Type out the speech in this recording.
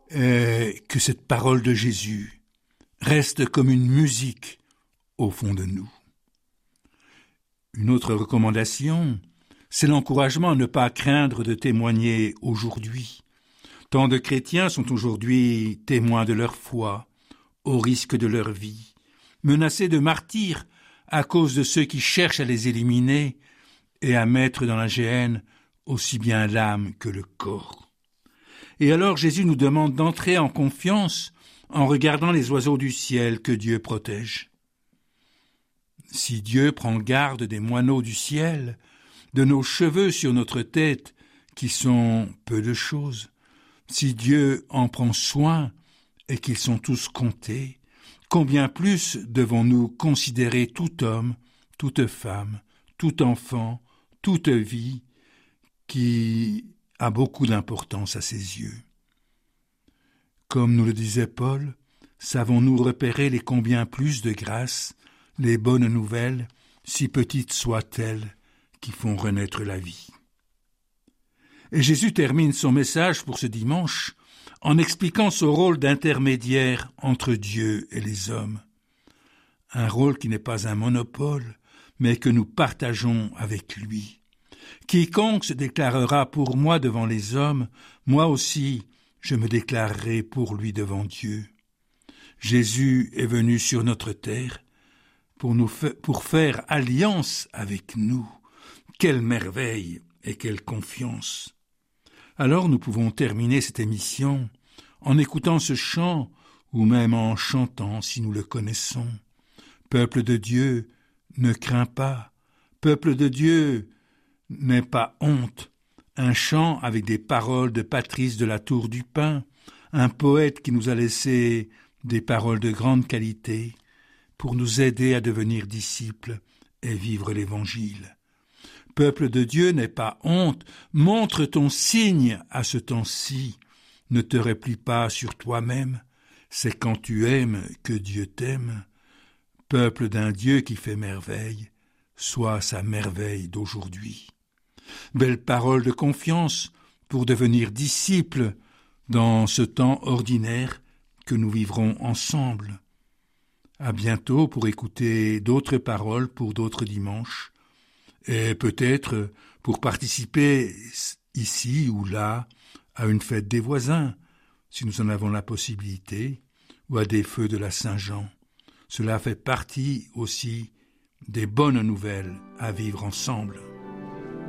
que cette parole de Jésus reste comme une musique au fond de nous. Une autre recommandation, c'est l'encouragement à ne pas craindre de témoigner aujourd'hui. Tant de chrétiens sont aujourd'hui témoins de leur foi, au risque de leur vie, menacés de martyrs à cause de ceux qui cherchent à les éliminer et à mettre dans la géhenne aussi bien l'âme que le corps. Et alors Jésus nous demande d'entrer en confiance en regardant les oiseaux du ciel que Dieu protège. Si Dieu prend garde des moineaux du ciel, de nos cheveux sur notre tête, qui sont peu de choses, si Dieu en prend soin et qu'ils sont tous comptés, combien plus devons-nous considérer tout homme, toute femme, tout enfant, toute vie, qui a beaucoup d'importance à ses yeux. Comme nous le disait Paul, savons-nous repérer les combien plus de grâces, les bonnes nouvelles, si petites soient-elles, qui font renaître la vie. Et Jésus termine son message pour ce dimanche en expliquant son rôle d'intermédiaire entre Dieu et les hommes. Un rôle qui n'est pas un monopole, mais que nous partageons avec lui. Quiconque se déclarera pour moi devant les hommes, moi aussi je me déclarerai pour lui devant Dieu. Jésus est venu sur notre terre pour faire alliance avec nous. Quelle merveille et quelle confiance! Alors nous pouvons terminer cette émission en écoutant ce chant ou même en chantant si nous le connaissons. Peuple de Dieu, ne crains pas. Peuple de Dieu, n'aie pas honte. Un chant avec des paroles de Patrice de la Tour du Pin, un poète qui nous a laissé des paroles de grande qualité pour nous aider à devenir disciples et vivre l'Évangile. Peuple de Dieu, n'aie pas honte, montre ton signe à ce temps-ci. Ne te replie pas sur toi-même, c'est quand tu aimes que Dieu t'aime. Peuple d'un Dieu qui fait merveille, sois sa merveille d'aujourd'hui. Belle parole de confiance pour devenir disciples dans ce temps ordinaire que nous vivrons ensemble. À bientôt pour écouter d'autres paroles pour d'autres dimanches. Et peut-être pour participer ici ou là à une fête des voisins, si nous en avons la possibilité, ou à des feux de la Saint-Jean. Cela fait partie aussi des bonnes nouvelles à vivre ensemble.